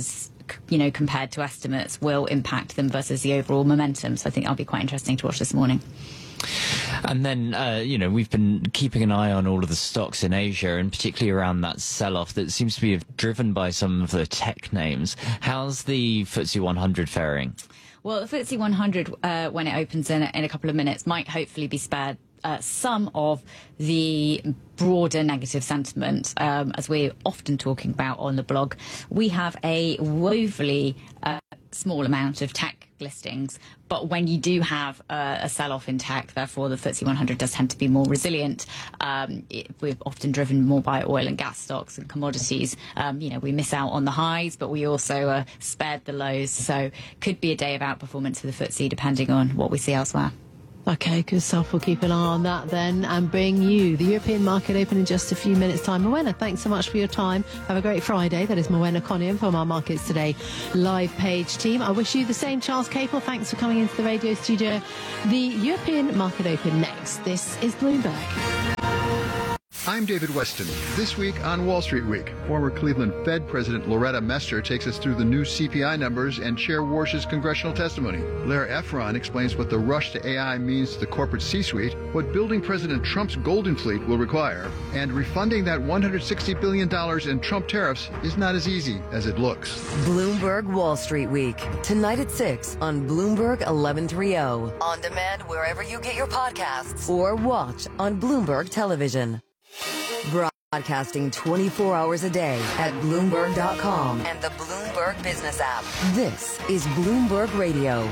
you know, compared to estimates will impact them versus the overall momentum. So I think that'll be quite interesting to watch this morning. And then, uh, you know, we've been keeping an eye on all of the stocks in Asia, and particularly around that sell-off that seems to be driven by some of the tech names. How's the F T S E one hundred faring? Well, the F T S E one hundred, uh, when it opens in, in a couple of minutes, might hopefully be spared uh, some of the broader negative sentiment, um, as we're often talking about on the blog. We have a woefully uh, small amount of tech listings, but when you do have uh, a sell-off in tech, therefore the F T S E one hundred does tend to be more resilient. Um, it, we're often driven more by oil and gas stocks and commodities. Um, you know, we miss out on the highs, but we also uh, spared the lows. So could be a day of outperformance for the F T S E depending on what we see elsewhere. OK, good stuff. We'll keep an eye on that then and bring you the European market open in just a few minutes' time. Morwenna, thanks so much for your time. Have a great Friday. That is Morwenna Coniam from our Markets Today live page team. I wish you the same, Charles Capel. Thanks for coming into the radio studio. The European market open next. This is Bloomberg. I'm David Weston. This week on Wall Street Week, former Cleveland Fed President Loretta Mester takes us through the new C P I numbers and Chair Warsh's congressional testimony. Lara Efron explains what the rush to A I means to the corporate C-suite, what building President Trump's Golden Fleet will require, and refunding that one hundred sixty billion dollars in Trump tariffs is not as easy as it looks. Bloomberg Wall Street Week, tonight at six on Bloomberg eleven thirty. On demand wherever you get your podcasts or watch on Bloomberg Television. Broadcasting twenty-four hours a day at Bloomberg dot com and the Bloomberg Business app. This is Bloomberg Radio.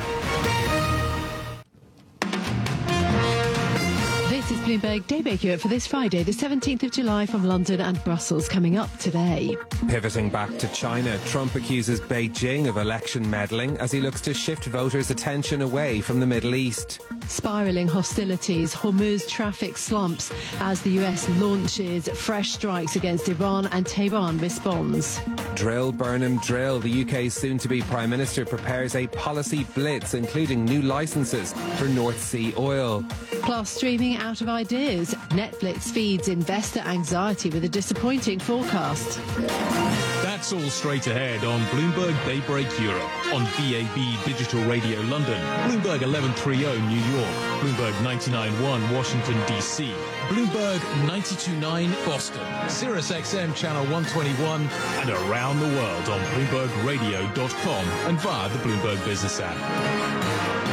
This is Bloomberg Daybreak Europe for this Friday, the seventeenth of July, from London and Brussels. Coming up today. Pivoting back to China, Trump accuses Beijing of election meddling as he looks to shift voters' attention away from the Middle East. Spiralling hostilities, Hormuz traffic slumps as the U S launches fresh strikes against Iran and Tehran responds. Drill, Burnham, drill. The U K's soon-to-be Prime Minister prepares a policy blitz, including new licences for North Sea oil. Plus, streaming out of ideas. Netflix feeds investor anxiety with a disappointing forecast. That's all straight ahead on Bloomberg Daybreak Europe, on B A B Digital Radio London, Bloomberg eleven thirty New York, Bloomberg ninety-nine point one Washington, D C, Bloomberg ninety-two point nine Boston, Sirius X M Channel one twenty-one, and around the world on Bloomberg Radio dot com and via the Bloomberg Business app.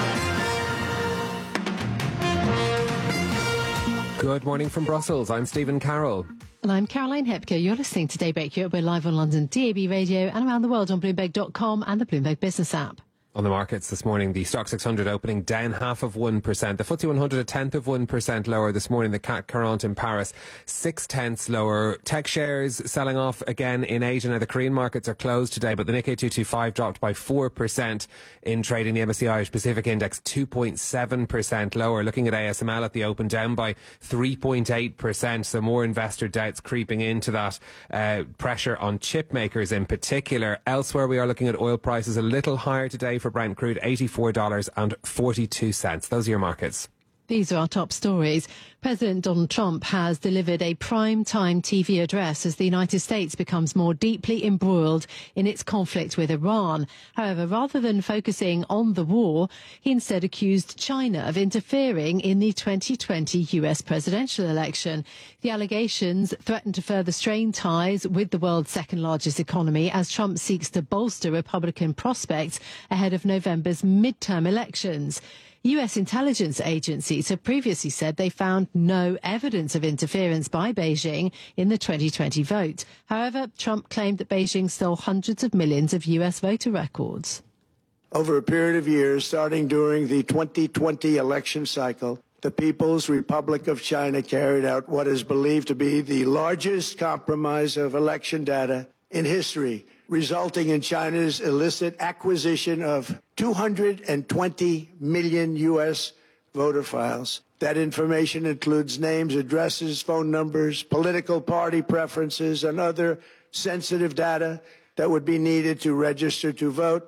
Good morning from Brussels. I'm Stephen Carroll. And I'm Caroline Hepker. You're listening to Daybreak Europe. We're live on London D A B Radio and around the world on Bloomberg dot com and the Bloomberg Business app. On the markets this morning, the Stock six hundred opening down half of one percent. The F T S E one hundred a tenth of one percent lower this morning. The C A C quarante in Paris six tenths lower. Tech shares selling off again in Asia. Now the Korean markets are closed today, but the Nikkei two twenty-five dropped by four percent in trading. The M S C I Irish Pacific Index two point seven percent lower. Looking at A S M L at the open, down by three point eight percent. So more investor doubts creeping into that. Uh, pressure on chip makers in particular. Elsewhere, we are looking at oil prices a little higher today for Brent crude, eighty-four dollars and forty-two cents. Those are your markets. These are our top stories. President Donald Trump has delivered a prime-time T V address as the United States becomes more deeply embroiled in its conflict with Iran. However, rather than focusing on the war, he instead accused China of interfering in the twenty twenty U S presidential election. The allegations threaten to further strain ties with the world's second-largest economy as Trump seeks to bolster Republican prospects ahead of November's midterm elections. U S intelligence agencies have previously said they found no evidence of interference by Beijing in the twenty twenty vote. However, Trump claimed that Beijing stole hundreds of millions of U S voter records. Over a period of years, starting during the twenty twenty election cycle, the People's Republic of China carried out what is believed to be the largest compromise of election data in history, resulting in China's illicit acquisition of two hundred twenty million U S voter files. That information includes names, addresses, phone numbers, political party preferences, and other sensitive data that would be needed to register to vote.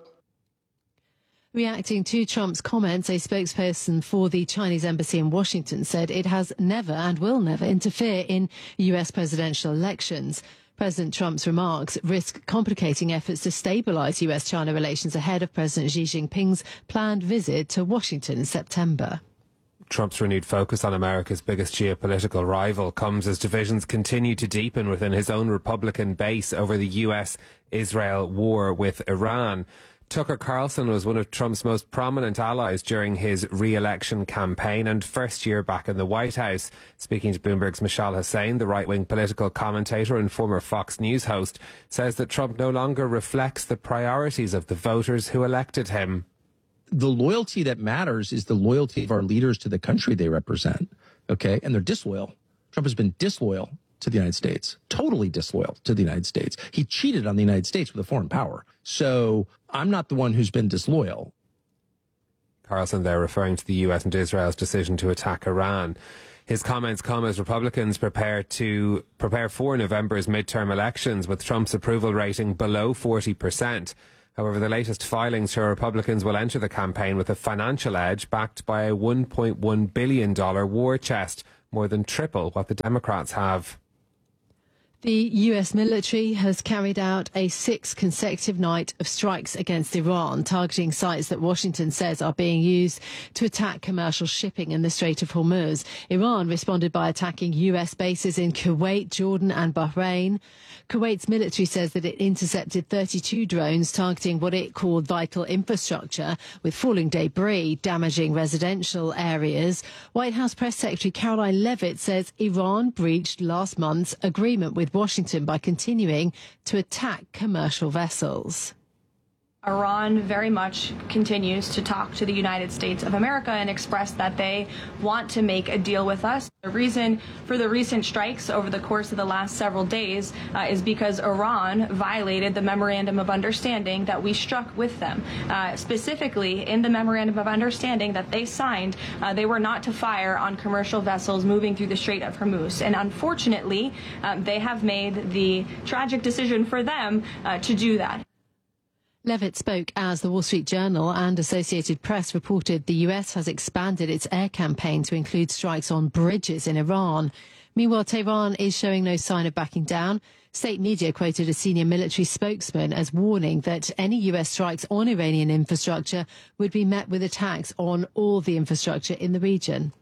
Reacting to Trump's comments, a spokesperson for the Chinese embassy in Washington said it has never and will never interfere in U S presidential elections. President Trump's remarks risk complicating efforts to stabilise U S China relations ahead of President Xi Jinping's planned visit to Washington in September. Trump's renewed focus on America's biggest geopolitical rival comes as divisions continue to deepen within his own Republican base over the U S Israel war with Iran. Tucker Carlson was one of Trump's most prominent allies during his re-election campaign and first year back in the White House. Speaking to Bloomberg's Mishal Hussain, the right-wing political commentator and former Fox News host, says that Trump no longer reflects the priorities of the voters who elected him. The loyalty that matters is the loyalty of our leaders to the country they represent, okay? And they're disloyal. Trump has been disloyal to the United States, totally disloyal to the United States. He cheated on the United States with a foreign power. So I'm not the one who's been disloyal. Carlson there referring to the U S and Israel's decision to attack Iran. His comments come as Republicans prepare to prepare for November's midterm elections with Trump's approval rating below forty percent. However, the latest filings show Republicans will enter the campaign with a financial edge backed by a one point one billion dollars war chest, more than triple what the Democrats have. The U S military has carried out a sixth consecutive night of strikes against Iran, targeting sites that Washington says are being used to attack commercial shipping in the Strait of Hormuz. Iran responded by attacking U S bases in Kuwait, Jordan and Bahrain. Kuwait's military says that it intercepted thirty-two drones targeting what it called vital infrastructure, with falling debris damaging residential areas. White House Press Secretary Caroline Leavitt says Iran breached last month's agreement with Washington by continuing to attack commercial vessels. Iran very much continues to talk to the United States of America and express that they want to make a deal with us. The reason for the recent strikes over the course of the last several days uh, is because Iran violated the Memorandum of Understanding that we struck with them. Uh, specifically, in the Memorandum of Understanding that they signed, uh, they were not to fire on commercial vessels moving through the Strait of Hormuz. And unfortunately, uh, they have made the tragic decision for them uh, to do that. Leavitt spoke as the Wall Street Journal and Associated Press reported the U S has expanded its air campaign to include strikes on bridges in Iran. Meanwhile, Tehran is showing no sign of backing down. State media quoted a senior military spokesman as warning that any U S strikes on Iranian infrastructure would be met with attacks on all the infrastructure in the region.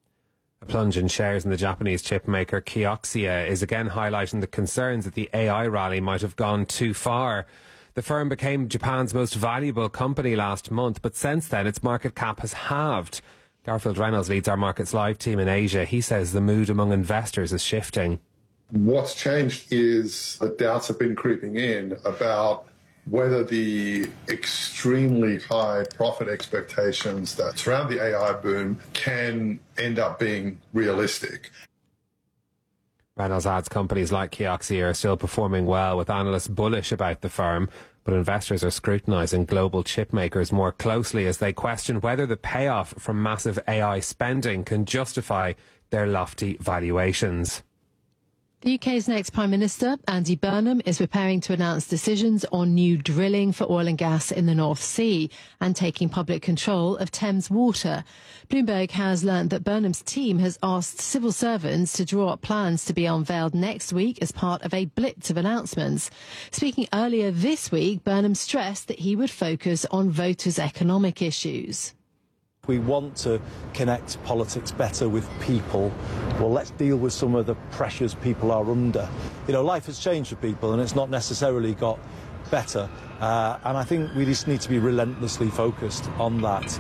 A plunge in shares in the Japanese chip maker Kioxia is again highlighting the concerns that the A I rally might have gone too far. The firm became Japan's most valuable company last month, but since then its market cap has halved. Garfield Reynolds leads our Markets Live team in Asia. He says the mood among investors is shifting. What's changed is the doubts have been creeping in about whether the extremely high profit expectations that surround the A I boom can end up being realistic. Reynolds adds companies like Kioxia are still performing well, with analysts bullish about the firm, but investors are scrutinising global chip makers more closely as they question whether the payoff from massive A I spending can justify their lofty valuations. The U K's next Prime Minister, Andy Burnham, is preparing to announce decisions on new drilling for oil and gas in the North Sea and taking public control of Thames Water. Bloomberg has learned that Burnham's team has asked civil servants to draw up plans to be unveiled next week as part of a blitz of announcements. Speaking earlier this week, Burnham stressed that he would focus on voters' economic issues. We want to connect politics better with people. Well, let's deal with some of the pressures people are under. You know, life has changed for people and it's not necessarily got better. Uh, and I think we just need to be relentlessly focused on that.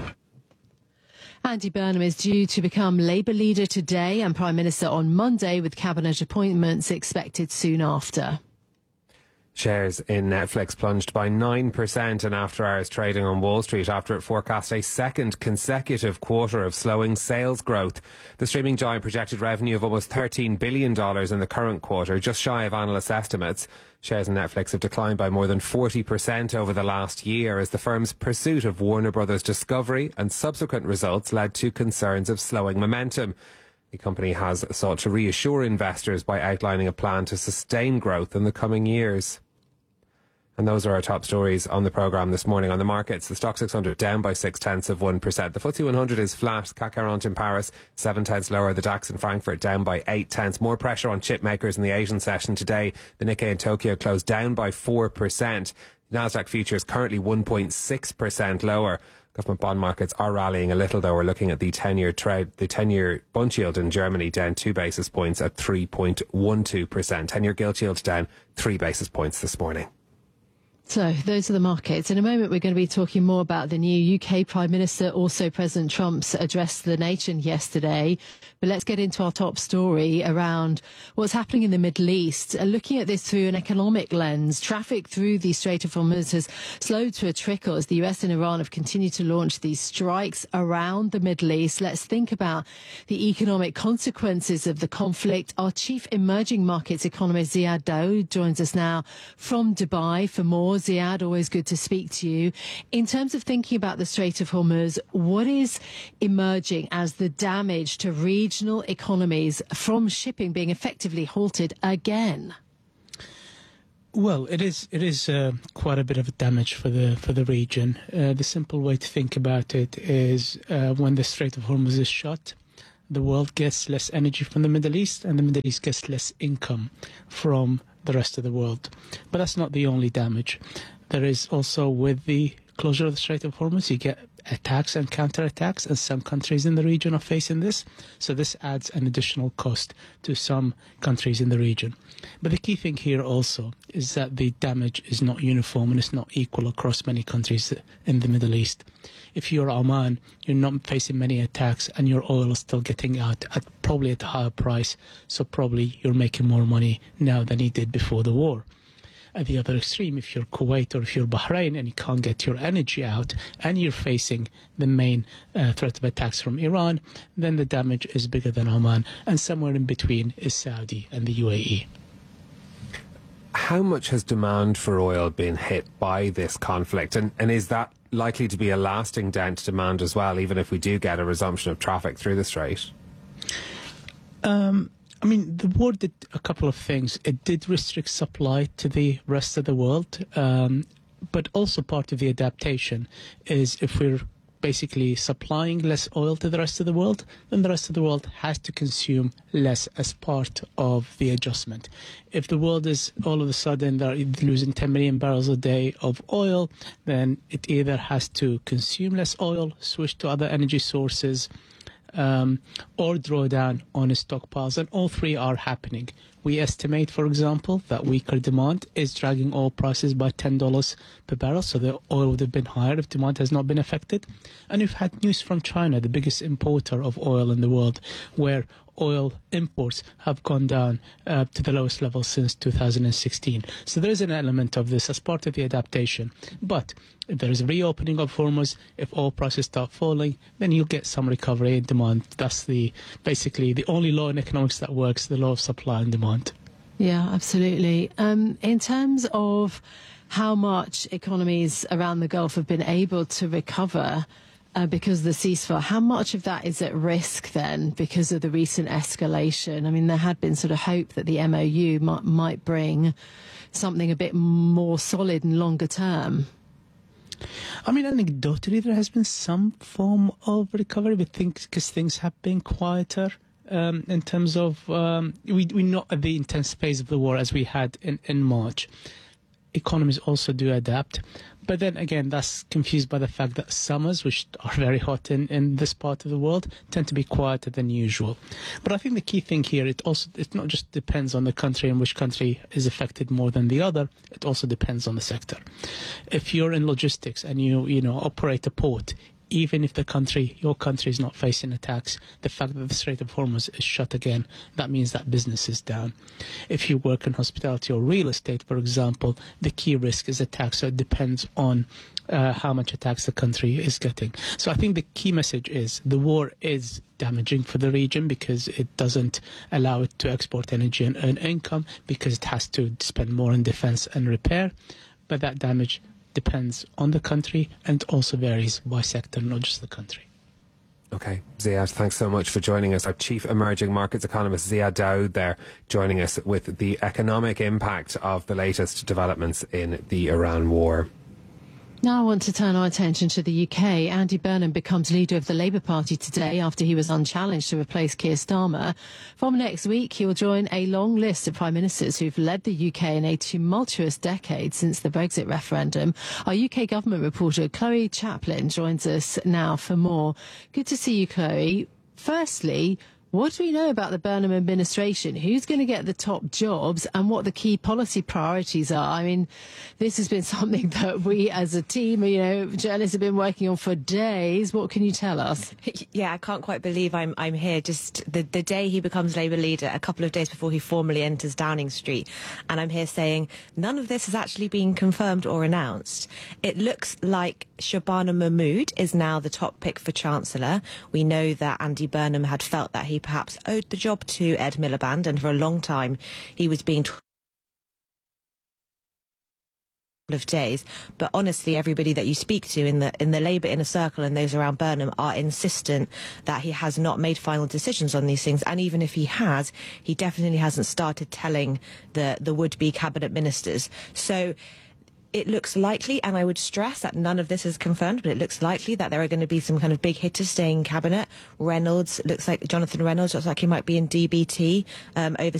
Andy Burnham is due to become Labour leader today and Prime Minister on Monday, with cabinet appointments expected soon after. Shares in Netflix plunged by nine percent in after-hours trading on Wall Street after it forecast a second consecutive quarter of slowing sales growth. The streaming giant projected revenue of almost thirteen billion dollars in the current quarter, just shy of analysts' estimates. Shares in Netflix have declined by more than forty percent over the last year as the firm's pursuit of Warner Brothers Discovery and subsequent results led to concerns of slowing momentum. The company has sought to reassure investors by outlining a plan to sustain growth in the coming years. And those are our top stories on the programme this morning. On the markets, the Stock six hundred down by six tenths of one percent. The F T S E one hundred is flat. C A C quarante in Paris, seven tenths lower. The DAX in Frankfurt down by eight tenths. More pressure on chip makers in the Asian session today. The Nikkei in Tokyo closed down by four percent. Nasdaq futures currently one point six percent lower. Government bond markets are rallying a little, though. We're looking at the ten-year trade, the ten-year bond yield in Germany down two basis points at three point one two percent. ten-year gilt yield down three basis points this morning. So those are the markets. In a moment, we're going to be talking more about the new U K Prime Minister, also President Trump's address to the nation yesterday. But let's get into our top story around what's happening in the Middle East. Uh, looking at this through an economic lens, traffic through the Strait of Hormuz has slowed to a trickle as the U S and Iran have continued to launch these strikes around the Middle East. Let's think about the economic consequences of the conflict. Our chief emerging markets economist, Ziad Daoud, joins us now from Dubai for more. Ziad, always good to speak to you. In terms of thinking about the Strait of Hormuz, what is emerging as the damage to regional economies from shipping being effectively halted again? Well, it is it is uh, quite a bit of damage for the for the region. Uh, the simple way to think about it is uh, when the Strait of Hormuz is shut, the world gets less energy from the Middle East, and the Middle East gets less income from the rest of the world. But that's not the only damage. There is also, with the closure of the Strait of Hormuz, you get attacks and counterattacks, and some countries in the region are facing this. So this adds an additional cost to some countries in the region. But the key thing here also is that the damage is not uniform and it's not equal across many countries in the Middle East. If you're Oman, you're not facing many attacks and your oil is still getting out at probably at a higher price. So probably you're making more money now than you did before the war. At the other extreme, if you're Kuwait or if you're Bahrain and you can't get your energy out and you're facing the main uh, threat of attacks from Iran, then the damage is bigger than Oman. And somewhere in between is Saudi and the U A E. How much has demand for oil been hit by this conflict? And, and is that likely to be a lasting dent to demand as well, even if we do get a resumption of traffic through the Strait? Um, I mean, the war did a couple of things. It did restrict supply to the rest of the world, um, but also part of the adaptation is if we're basically supplying less oil to the rest of the world, then the rest of the world has to consume less as part of the adjustment. If the world is all of a sudden they're losing ten million barrels a day of oil, then it either has to consume less oil, switch to other energy sources, um, or draw down on its stockpiles. And all three are happening. We estimate, for example, that weaker demand is dragging oil prices by ten dollars per barrel, so the oil would have been higher if demand has not been affected. And we've had news from China, the biggest importer of oil in the world, where oil imports have gone down uh, to the lowest level since two thousand sixteen. So there is an element of this as part of the adaptation. But if there is a reopening of Hormuz, if oil prices start falling, then you'll get some recovery in demand. That's the basically the only law in economics that works, the law of supply and demand. Yeah, absolutely. Um, in terms of how much economies around the Gulf have been able to recover Uh, because of the ceasefire, how much of that is at risk then because of the recent escalation? I mean, there had been sort of hope that the M O U might, might bring something a bit more solid and longer term. I mean, anecdotally, there has been some form of recovery, but things, because things have been quieter um, in terms of, um, we, we're not at the intense phase of the war as we had in, in March. Economies also do adapt. But then again, that's confused by the fact that summers, which are very hot in, in this part of the world, tend to be quieter than usual. But I think the key thing here, it also it not just depends on the country and which country is affected more than the other, it also depends on the sector. If you're in logistics and you, you know, operate a port, even if the country, your country is not facing attacks, the fact that the Strait of Hormuz is shut again, that means that business is down. If you work in hospitality or real estate, for example, the key risk is attacks, so it depends on uh, how much attacks the country is getting. So I think the key message is the war is damaging for the region because it doesn't allow it to export energy and earn income because it has to spend more on defense and repair, but that damage depends on the country and also varies by sector, not just the country. Okay, Ziad, thanks so much for joining us. Our Chief Emerging Markets Economist, Ziad Daoud, there, joining us with the economic impact of the latest developments in the Iran war. Now I want to turn our attention to the U K. Andy Burnham becomes leader of the Labour Party today after he was unchallenged to replace Keir Starmer. From next week, he will join a long list of prime ministers who've led the U K in a tumultuous decade since the Brexit referendum. Our U K government reporter Chloe Chaplin joins us now for more. Good to see you, Chloe. Firstly, what do we know about the Burnham administration? Who's going to get the top jobs and what the key policy priorities are? I mean, this has been something that we as a team, you know, journalists have been working on for days. What can you tell us? Yeah, I can't quite believe I'm I'm here. Just the, the day he becomes Labour leader, a couple of days before he formally enters Downing Street. And I'm here saying none of this has actually been confirmed or announced. It looks like Shabana Mahmood is now the top pick for Chancellor. We know that Andy Burnham had felt that he perhaps owed the job to Ed Miliband, and for a long time he was being told of days. But honestly, everybody that you speak to in the in the Labour inner circle and those around Burnham are insistent that he has not made final decisions on these things, and even if he has, he definitely hasn't started telling the the would-be cabinet ministers. So it looks likely, and I would stress that none of this is confirmed, but it looks likely that there are going to be some kind of big hitters staying in cabinet. Reynolds, looks like Jonathan Reynolds looks like he might be in D B T, um, over